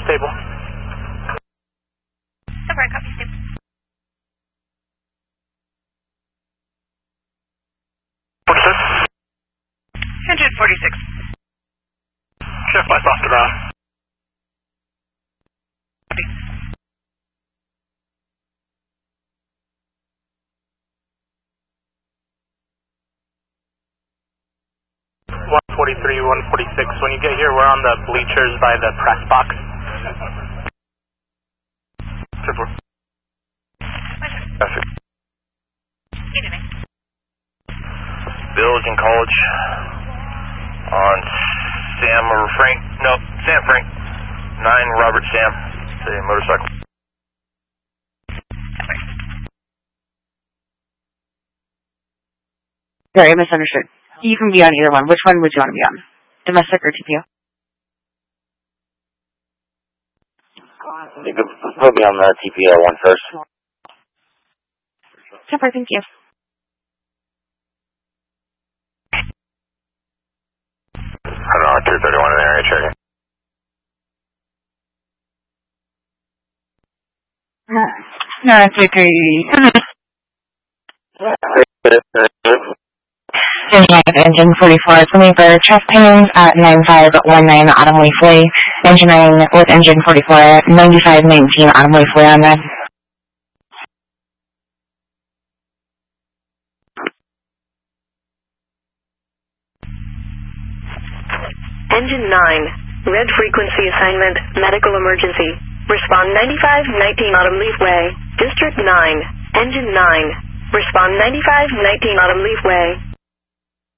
stable. Alright, copy, stable. 146. Shift lights off the ground. Copy. 143, 146. When you get here, we're on the bleachers by the press box. Triple. Roger. Evening. Billiken College on Sam or Frank. No, Sam Frank. 9 Robert Sam. The motorcycle. Sorry, I misunderstood. You can be on either one. Which one would you want to be on? Domestic or TPO? You could put me on the TPO one first. Super, thank you. I don't know, 231 in the area, checking. No, it's okay. Engine 44, coming for chest pains at 9519 Autumn Leaf Way. Engine 9 with engine 44, 9519 Autumn Leaf Way on that. Engine 9, red frequency assignment, medical emergency. Respond 9519 Autumn Leaf Way. District 9, Engine 9. Respond 9519 Autumn Leaf Way.